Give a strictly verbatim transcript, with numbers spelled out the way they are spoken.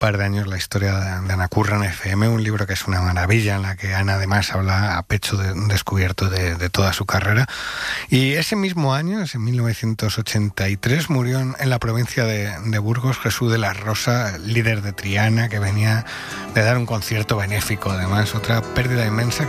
par de años la historia de, de Ana Curra en F M, un libro que es una maravilla, en la que Ana además habla a pecho de, descubierto de, de toda su carrera. Y ese mismo año, en mil novecientos ochenta y tres, murió en, en la provincia de, de Burgos Jesús de la Rosa, líder de Triana, que venía de dar un concierto benéfico, además, otra pérdida inmensa que